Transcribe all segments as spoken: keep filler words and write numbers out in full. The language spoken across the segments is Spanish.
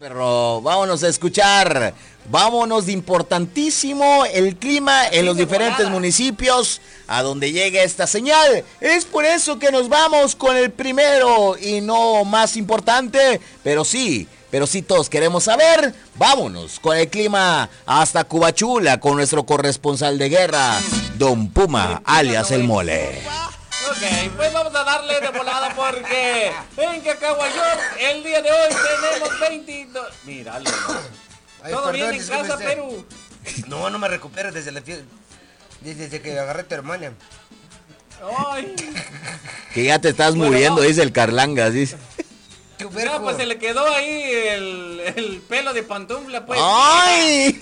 Pero vámonos a escuchar, vámonos de importantísimo el clima en los diferentes municipios a donde llega esta señal. Es por eso que nos vamos con el primero y no más importante, pero sí, pero sí todos queremos saber. Vámonos con el clima hasta Cubachula con nuestro corresponsal de guerra, Don Puma, alias El Mole. Ok, pues vamos a darle de volada porque en Cacahuayón el día de hoy tenemos veintidós. Míralo. Ay, todo perdón, bien en casa, usted. Perú. No, no me recupero desde la fiesta. Desde que agarré a tu hermana. Ay. Que ya te estás bueno, muriendo, no. Dice el Carlangas, dice. No, pues se le quedó ahí el, el pelo de pantufla, pues. ¡Ay!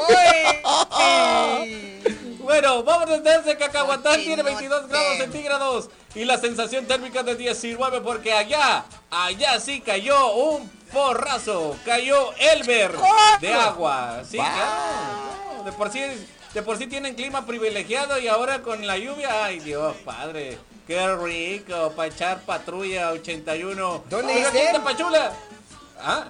¡Ay! Bueno, vamos desde Cacahuatán, tiene veintidós grados centígrados y la sensación térmica de diecinueve porque allá, allá sí cayó un porrazo, cayó Elber de agua. Sí, wow. Claro, no, de por sí, de por sí tienen clima privilegiado y ahora con la lluvia, ay Dios padre, qué rico para echar patrulla ochenta y uno. ¿Dónde dice? Tapachula. ¿Ah?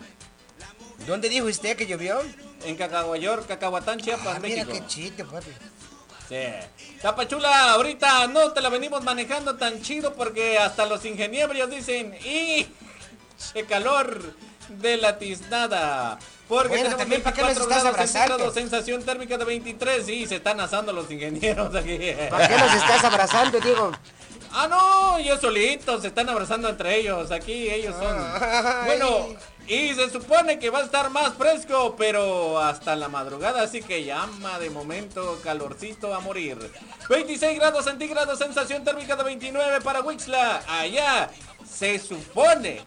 ¿Dónde dijo usted que llovió? En Cacahuayón, Cacahuatán, Chiapas, ah, México. Mira qué chiste, papi. Sí. Tapachula, ahorita no te la venimos manejando tan chido porque hasta los ingenieros dicen ¡y! ¡Qué calor de la tiznada! Porque bueno, tenemos también, ¿para qué nos estás abrazando? Sensación térmica de veintitrés. Sí, se están asando los ingenieros aquí. ¿Para qué nos estás abrazando, Diego? Ah, no, ellos solitos se están abrazando entre ellos. Aquí ellos son. Ay. Bueno, y se supone que va a estar más fresco, pero hasta la madrugada, así que llama de momento calorcito a morir. veintiséis grados centígrados, sensación térmica de veintinueve para Huixla. Allá se supone,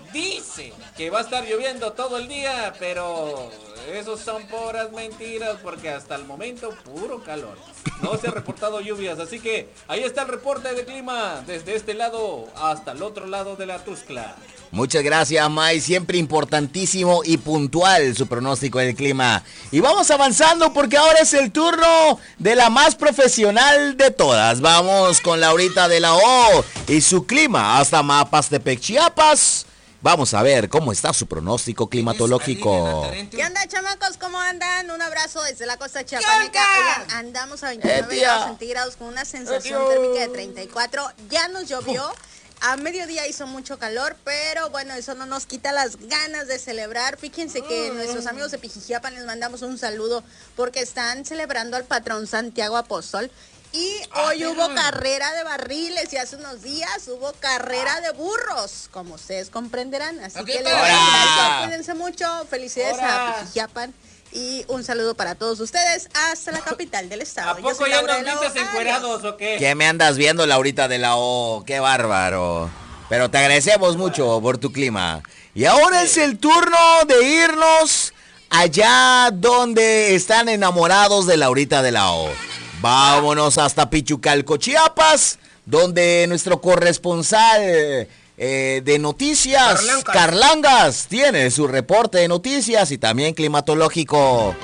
dice que va a estar lloviendo todo el día, pero esos son puras mentiras porque hasta el momento puro calor. No se ha reportado lluvias, así que ahí está el reporte de clima desde este lado hasta el otro lado de la Tuxtla. Muchas gracias, May. Siempre importantísimo y puntual su pronóstico del clima. Y vamos avanzando porque ahora es el turno de la más profesional de todas. Vamos con Laurita de la O y su clima hasta Mapastepec, Chiapas. Vamos a ver cómo está su pronóstico climatológico. ¿Qué onda, chamacos? ¿Cómo andan? Un abrazo desde la costa chiapaneca. Oigan, andamos a veintinueve grados centígrados con una sensación térmica de treinta y cuatro. Ya nos llovió. A mediodía hizo mucho calor, pero bueno, eso no nos quita las ganas de celebrar. Fíjense que nuestros amigos de Pijijiapan les mandamos un saludo porque están celebrando al patrón Santiago Apóstol. Y hoy hubo carrera de barriles y hace unos días hubo carrera de burros, como ustedes comprenderán. Así okay, que les doy gracias, cuídense mucho, felicidades Hola. a Pijijiapan. Y un saludo para todos ustedes hasta la capital del estado. ¿A poco ya nos viste encuerados o qué? ¿Qué me andas viendo, Laurita de la O? ¡Qué bárbaro! Pero te agradecemos mucho por tu clima. Y ahora sí. es el turno de irnos allá donde están enamorados de Laurita de la O. Vámonos hasta Pichucalco, Chiapas, donde nuestro corresponsal... Eh, de noticias, Carlangas. Carlangas tiene su reporte de noticias y también climatológico.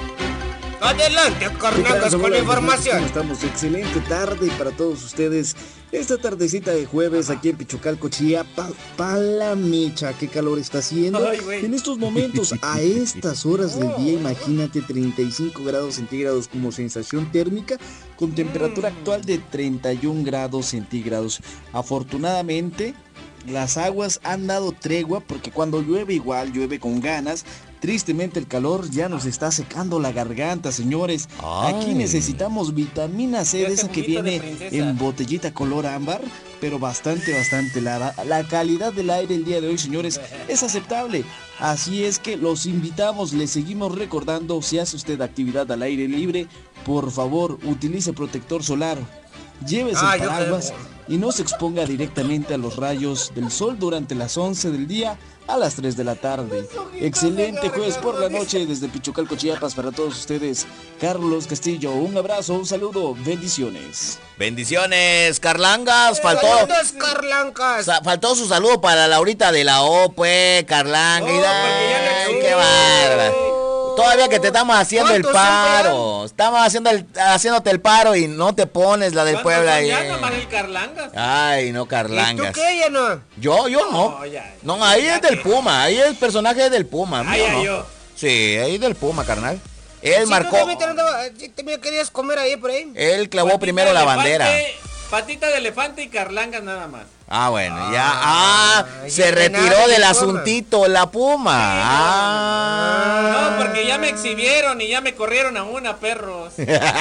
Adelante, Carlangas, con la información. ¿Cómo estamos? Excelente tarde para todos ustedes. Esta tardecita de jueves aquí en Pichucalco, Chiapas, palamicha, qué calor está haciendo. Ay, en estos momentos, a estas horas del día, imagínate, treinta y cinco grados centígrados como sensación térmica, con temperatura actual de treinta y un grados centígrados. Afortunadamente, las aguas han dado tregua porque cuando llueve igual, llueve con ganas. Tristemente el calor ya nos está secando la garganta, señores. Ay. Aquí necesitamos vitamina C, de esa que viene en botellita color ámbar, pero bastante, bastante helada. La calidad del aire el día de hoy, señores, es aceptable. Así es que los invitamos, les seguimos recordando, si hace usted actividad al aire libre, por favor, utilice protector solar. Llévese ah, el paraguas y no se exponga directamente a los rayos del sol durante las once del día a las tres de la tarde. Excelente jueves por la noche desde Pichucalco, Chiapas para todos ustedes. Carlos Castillo, un abrazo, un saludo, bendiciones. Bendiciones, Carlangas. Faltó, Saludos, Carlangas. Sa- faltó su saludo para Laurita de la O, pues, Carlanga. Oh, Ay, qué bárbara. todavía que te estamos haciendo el paro. Estamos haciendo el, haciéndote el paro y no te pones la del Puebla ahí. Ya nomás el Carlangas. Ay, no, Carlangas. ¿Y tú qué, ya no? Yo, yo no. No, ya, no ahí ya es del Puma. Ahí el personaje es del Puma. Ay, ay, no. yo. Sí, ahí es del Puma, carnal. Él sí, marcó. ¿Tú también, también querías comer ahí por ahí? Él clavó Patita primero la elefante, bandera. Patita de elefante y Carlangas nada más. Ah, bueno, ya. Ah, ah se retiró del asuntito la Puma. Sí, ah. No, porque ya me exhibieron y ya me corrieron a una, perros.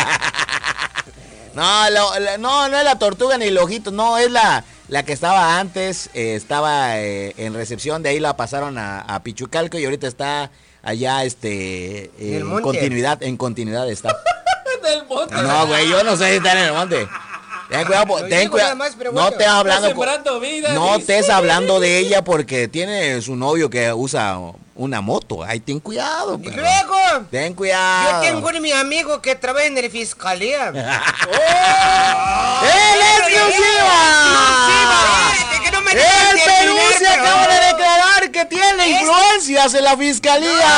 no, lo, la, no, no es la tortuga ni el ojito, no, es la, la que estaba antes, eh, estaba eh, en recepción, de ahí la pasaron a, a Pichucalco y ahorita está allá, este, eh, en continuidad, en continuidad está. Del monte. No, güey, yo no sé si está en el monte. Ten cuidado, ten cuidado. Más, no bueno, estés hablando vida, no estés hablando de ella porque tiene su novio que usa una moto. Ay, ten cuidado. Pero. Luego. Ten cuidado. Yo tengo mi amigo que trabaja en la fiscalía. ¡Oh! ¡El exclusiva! ¡Exclusiva! El Perú se pero... acaba de declarar que tiene es... influencias en la fiscalía.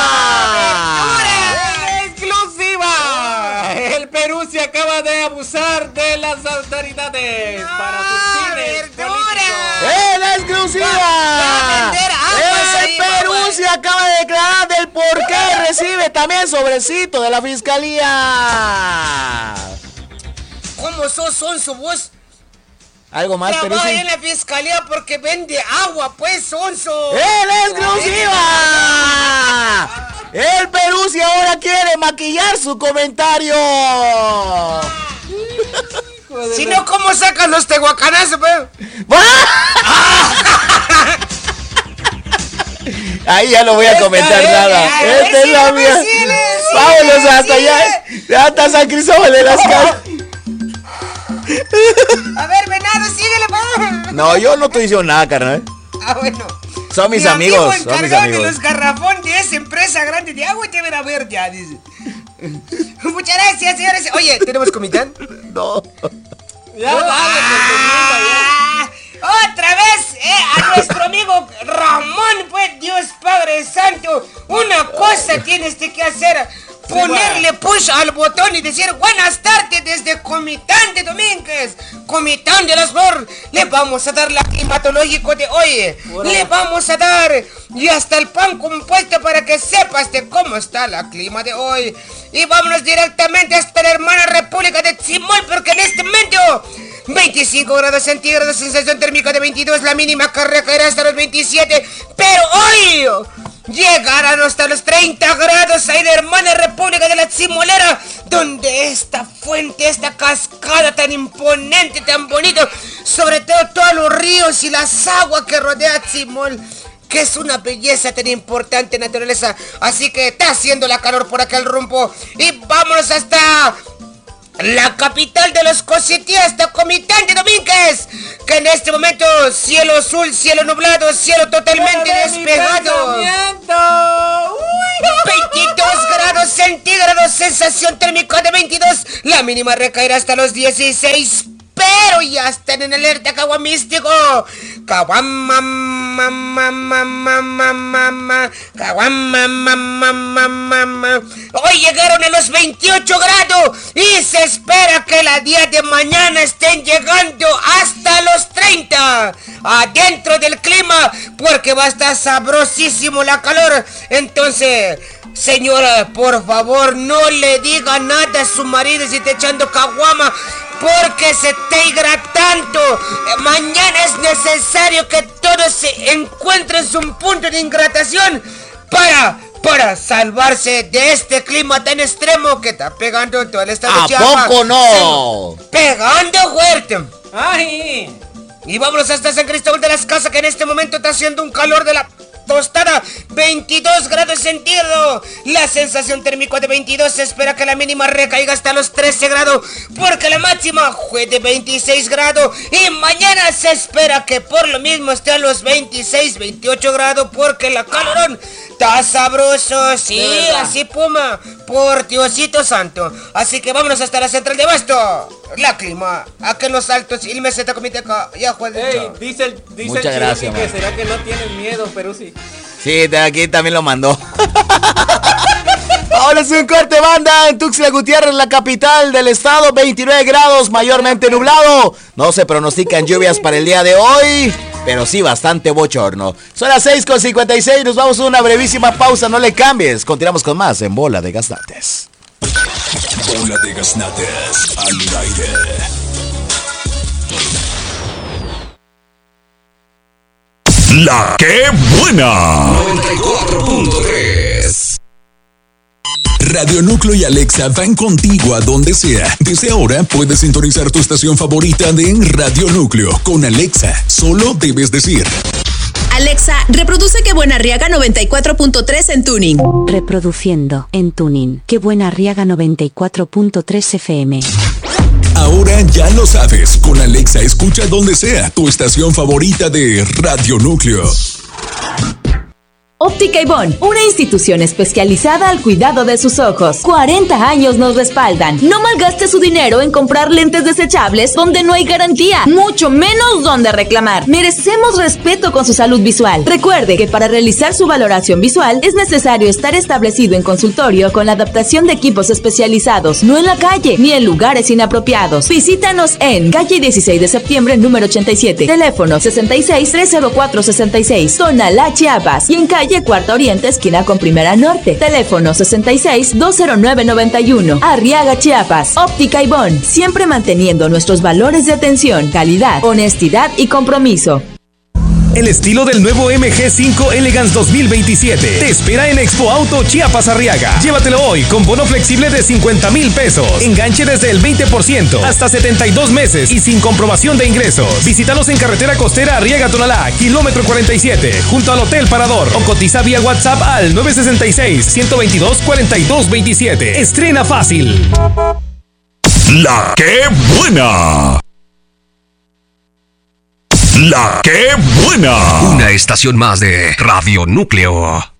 ¡El exclusiva! El Perú se acaba de abusar de las autoridades no, para sus fines políticos. ¡El exclusiva! El Perú se acaba de declarar del por qué recibe también sobrecito de la fiscalía. ¿Cómo sos sonso vos? Algo más, Perú. Trabaja en la fiscalía porque vende agua, pues, sonso. ¡El exclusiva! El Perú si ahora quiere maquillar su comentario. Si no, ¿cómo sacan los tehuacanazos, pues? Ahí ya no voy a comentar Esta nada. Es, Esta es la mía. Vámonos hasta allá. Hasta San Cristóbal de las Casas. A ver, venado, síguele, pa. No, yo no estoy diciendo nada, carnal. Ah, bueno. Son mis Mi amigos, amigo son mis amigos. De los garrafones de esa empresa grande de agua te verá ver ya, dice. Muchas gracias, señores. Oye, ¿tenemos comitán? No. Ya, dale, ah, otra vez, eh, a nuestro amigo Ramón, pues, Dios Padre Santo. Una cosa tienes que hacer. Ponerle push al botón y decir buenas tardes desde Comitán de Domínguez, Comitán de las Flor. Le vamos a dar la climatológico de hoy. Bueno. Le vamos a dar y hasta el pan compuesto para que sepas de cómo está la clima de hoy. Y vámonos directamente hasta la hermana República de Tzimol, porque en este momento veinticinco grados centígrados, sensación térmica de veintidós, la mínima que recaerá hasta los veintisiete, pero hoy llegarán hasta los treinta grados ahí la hermana República de la Tzimolera, donde esta fuente, esta cascada tan imponente, tan bonito, sobre todo todos los ríos y las aguas que rodea Tzimol, que es una belleza tan importante naturaleza. Así que está haciendo la calor por aquel rumbo y vámonos hasta la capital de los Cositías, hasta Comitán de Domínguez, que en este momento cielo azul, cielo nublado, cielo totalmente despejado. veintidós grados centígrados, sensación térmica de veintidós, la mínima recaerá hasta los dieciséis. Pero ya están en alerta caguamístico. Caguamamamamamamamama. Caguamamamamamamama. Hoy llegaron a los veintiocho grados y se espera que la día de mañana estén llegando hasta los treinta. Adentro del clima, porque va a estar sabrosísimo la calor. Entonces, señora, por favor, no le diga nada a su marido si está echando caguama, porque se está hidratando. Mañana es necesario que todos se encuentren en un punto de hidratación para, para salvarse de este clima tan extremo que está pegando todo el estado de Chiapas. ¿A poco no? Sí, pegando fuerte. ¡Ay! Y vámonos hasta San Cristóbal de las Casas, que en este momento está haciendo un calor de la tostada, veintidós grados centígrados, la sensación térmica de veintidós, se espera que la mínima recaiga hasta los trece grados, porque la máxima fue de veintiséis grados, y mañana se espera que por lo mismo esté a los veintiséis, veintiocho grados, porque la calorón está sabroso, sí, así Puma, por Diosito Santo. Así que vámonos hasta la central de Abasto, la clima, aquí en los altos, y el meseta comiteca, ya juez. Ey, dice el, dice Muchas el gracias, que será que no tienen miedo, pero sí. Sí, de aquí también lo mandó. Ahora es un corte, banda. En Tuxtla Gutiérrez, la capital del estado, veintinueve grados, mayormente nublado. No se pronostican lluvias para el día de hoy, pero sí bastante bochorno. Son las seis con cincuenta y seis, nos vamos a una brevísima pausa, no le cambies. Continuamos con más en Bola de Gaznates. Bola de Gaznates al aire. La que buena. noventa y cuatro punto tres. Radio Núcleo y Alexa van contigo a donde sea. Desde ahora puedes sintonizar tu estación favorita de Radio Núcleo. Con Alexa, solo debes decir: Alexa, reproduce Que Buena Arriaga noventa y cuatro punto tres en tuning. Reproduciendo en tuning Que Buena Arriaga noventa y cuatro punto tres F M. Ahora ya lo sabes, con Alexa escucha donde sea tu estación favorita de Radio Núcleo. Óptica Ibón, una institución especializada al cuidado de sus ojos. cuarenta años nos respaldan. No malgaste su dinero en comprar lentes desechables donde no hay garantía, mucho menos donde reclamar. Merecemos respeto con su salud visual. Recuerde que para realizar su valoración visual es necesario estar establecido en consultorio con la adaptación de equipos especializados, no en la calle ni en lugares inapropiados. Visítanos en calle dieciséis de septiembre, número ochenta y siete, teléfono sesenta y seis, trescientos cuatro, sesenta y seis, Tonalá, Chiapas, y en calle Cuarta Oriente, esquina con Primera Norte, teléfono sesenta y seis, doscientos nueve, noventa y uno, Arriaga, Chiapas. Óptica Ibón, siempre manteniendo nuestros valores de atención, calidad, honestidad y compromiso. El estilo del nuevo M G cinco Elegance dos mil veintisiete te espera en Expo Auto Chiapas Arriaga. Llévatelo hoy con bono flexible de cincuenta mil pesos. Enganche desde el veinte por ciento hasta setenta y dos meses y sin comprobación de ingresos. Visítanos en carretera costera Arriaga Tonalá, kilómetro cuarenta y siete, junto al Hotel Parador, o cotiza vía WhatsApp al nueve seis seis, ciento veintidós, cuarenta y dos veintisiete. Estrena fácil. La que buena. La que buena. Una estación más de Radio Núcleo.